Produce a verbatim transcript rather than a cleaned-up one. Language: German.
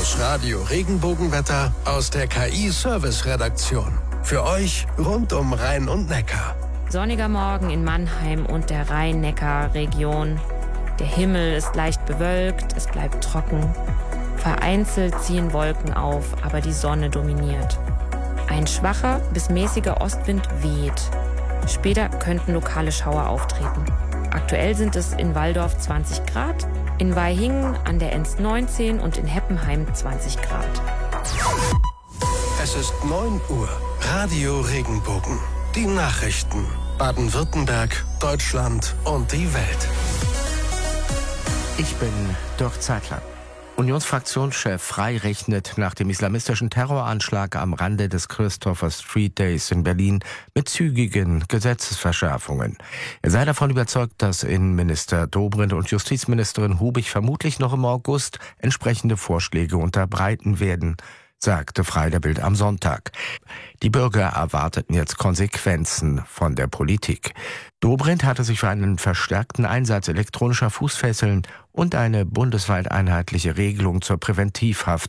Das Radio Regenbogenwetter aus der K I-Service-Redaktion. Für euch rund um Rhein und Neckar. Sonniger Morgen in Mannheim und der Rhein-Neckar-Region. Der Himmel ist leicht bewölkt, es bleibt trocken. Vereinzelt ziehen Wolken auf, aber die Sonne dominiert. Ein schwacher bis mäßiger Ostwind weht. Später könnten lokale Schauer auftreten. Aktuell sind es in Walldorf zwanzig Grad, in Weihingen an der Enz neunzehn und in Heppenheim zwanzig Grad. Es ist neun Uhr. Radio Regenbogen. Die Nachrichten. Baden-Württemberg, Deutschland und die Welt. Ich bin Dirk Zeitler. Unionsfraktionschef Frey rechnet nach dem islamistischen Terroranschlag am Rande des Christopher Street Days in Berlin mit zügigen Gesetzesverschärfungen. Er sei davon überzeugt, dass Innenminister Dobrindt und Justizministerin Hubig vermutlich noch im August entsprechende Vorschläge unterbreiten werden, sagte Frey der Bild am Sonntag. Die Bürger erwarteten jetzt Konsequenzen von der Politik. Dobrindt hatte sich für einen verstärkten Einsatz elektronischer Fußfesseln und eine bundesweit einheitliche Regelung zur Präventivhaft